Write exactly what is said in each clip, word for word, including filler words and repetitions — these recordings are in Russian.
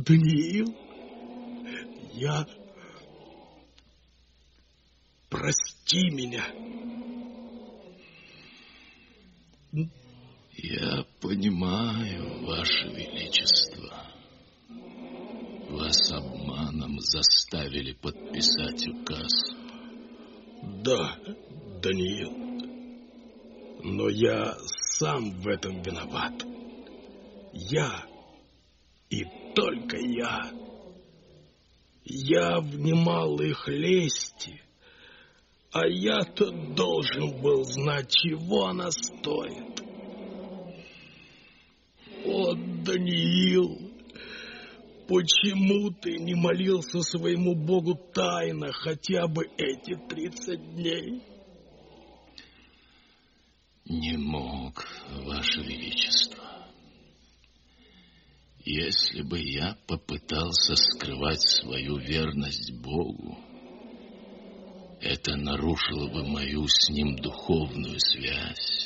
Даниил, я... Прости меня. Я понимаю, Ваше Величество. Вас обманом заставили подписать указ. Да, Даниил. Но я сам в этом виноват. Я и только я. Я внимал их лести, а я-то должен был знать, чего она стоит. О, Даниил, почему ты не молился своему Богу тайно хотя бы эти тридцать дней? Не мог, Ваше Величество. Если бы я попытался скрывать свою верность Богу, это нарушило бы мою с Ним духовную связь.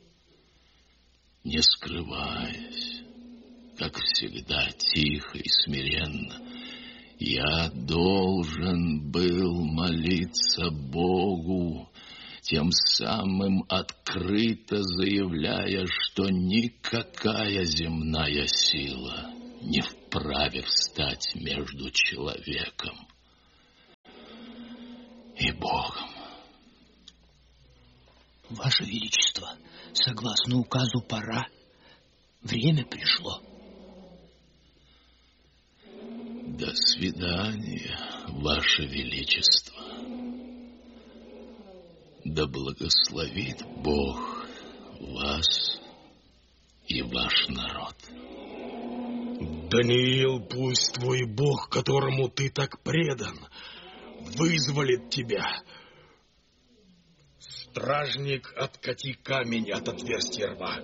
Не скрываясь, как всегда, тихо и смиренно, я должен был молиться Богу, тем самым открыто заявляя, что никакая земная сила не вправе встать между человеком и Богом. Ваше Величество, согласно указу, пора. Время пришло. До свидания, Ваше Величество. Да благословит Бог вас и ваш народ. Даниил, пусть твой Бог, которому ты так предан, вызволит тебя. Стражник, откати камень от отверстия рва.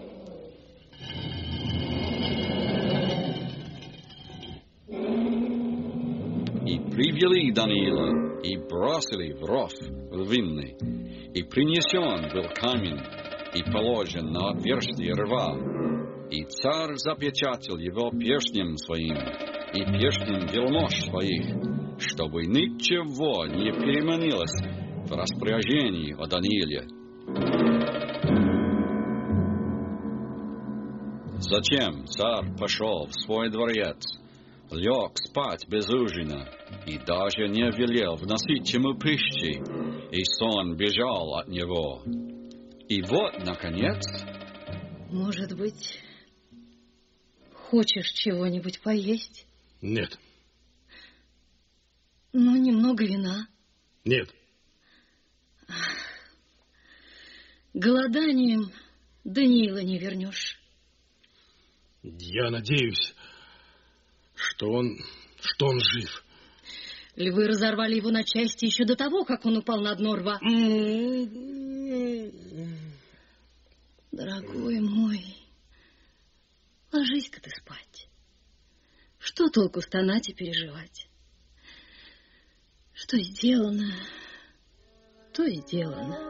И привели Даниила, и бросили в ров львиный, и принесен был камень, и положен на отверстие рва, и царь запечатал его перстнем своим, и перстнем вельмож своих, чтобы ничего не переменилось в распоряжении о Данииле. Затем царь пошел в свой дворец, лег спать без ужина, и даже не велел вносить ему пищи, и сон бежал от него. И вот, наконец... Может быть, хочешь чего-нибудь поесть? Нет. Ну, немного вина? Нет. Голоданием Даниила не вернешь. Я надеюсь, что он, что он жив. Львы разорвали его на части еще до того, как он упал на дно рва. Дорогой мой, ложись-ка ты спать. Что толку стонать и переживать? Что сделано, то и сделано.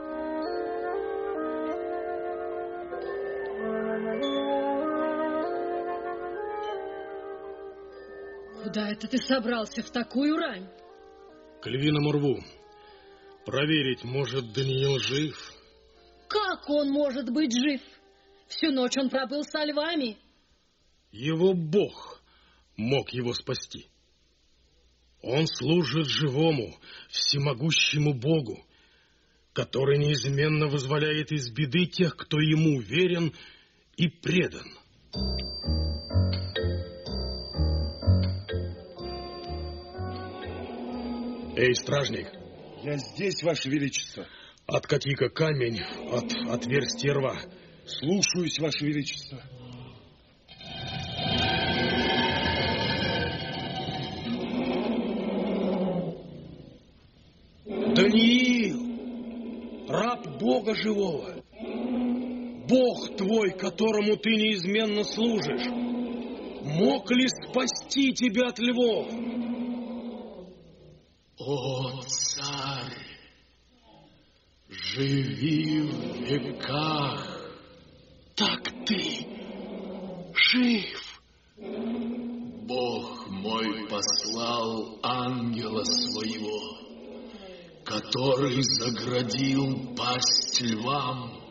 Куда это ты собрался в такую рань? К львиному рву. Проверить, может, Даниил жив. Как он может быть жив? Всю ночь он пробыл со львами. Его Бог мог его спасти. Он служит живому, всемогущему Богу, который неизменно вызволяет из беды тех, кто ему верен и предан. Эй, стражник! Я здесь, Ваше Величество. Откати-ка камень от отверстия рва. Слушаюсь, Ваше Величество. Даниил, раб Бога живого, Бог твой, которому ты неизменно служишь, мог ли спасти тебя от львов? О, царь, живи в веках, так ты жив. Бог мой послал ангела своего, который заградил пасть львам